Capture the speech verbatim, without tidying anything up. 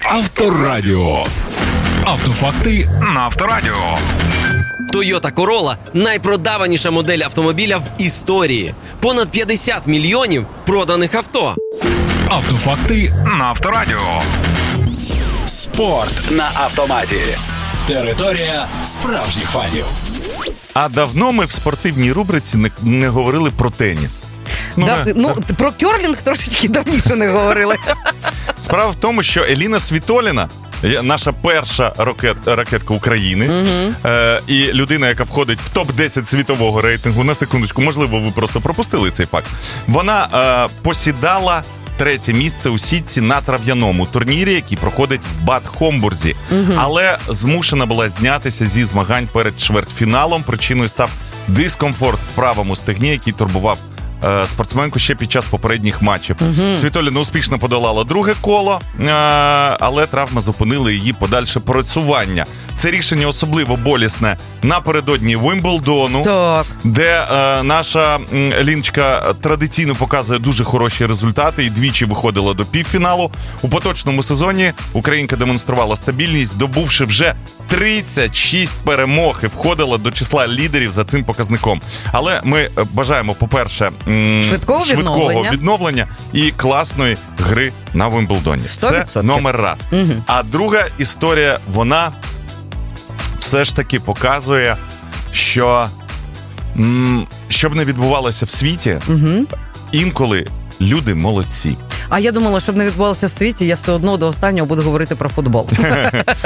Авторадіо. Автофакти на Авторадіо. Toyota Corolla – найпродаваніша модель автомобіля в історії. Понад п'ятдесят мільйонів проданих авто. Автофакти на Авторадіо. Спорт на автоматі. Територія справжніх фанів. А давно ми в спортивній рубриці не, не говорили про теніс. Ну, да, ми, ну так. Про кьорлінг трошечки давніше не говорили. Справа в тому, що Еліна Світоліна, наша перша ракет, ракетка України, угу. е, і людина, яка входить в топ десять світового рейтингу, на секундочку, можливо, ви просто пропустили цей факт, вона е, посідала третє місце у сітці на трав'яному турнірі, який проходить в Бад Хомбурзі. Угу. Але змушена була знятися зі змагань перед чвертьфіналом. Причиною став дискомфорт в правому стегні, який турбував е, спортсменку ще під час попередніх матчів. Угу. Світоліна успішно подолала друге коло, е, але травма зупинила її подальше просування. Це рішення особливо болісне напередодні Вимблдону, так. де е, наша Ліночка традиційно показує дуже хороші результати і двічі виходила до півфіналу. У поточному сезоні українка демонструвала стабільність, здобувши вже тридцять шість перемог і входила до числа лідерів за цим показником. Але ми бажаємо, по-перше, м- швидкого, швидкого відновлення. відновлення і класної гри на Вимблдоні. Це номер раз. Угу. А друга історія, вона все ж таки показує, що м- щоб не відбувалося в світі, угу. інколи люди молодці. А я думала, щоб не відбувалося в світі, я все одно до останнього буду говорити про футбол.